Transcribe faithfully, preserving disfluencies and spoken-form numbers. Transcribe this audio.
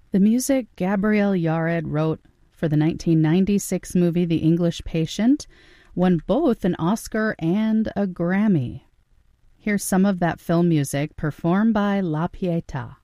The music Gabriel Yared wrote for the nineteen ninety-six movie The English Patient won both an Oscar and a Grammy. Here's some of that film music performed by La Pietà.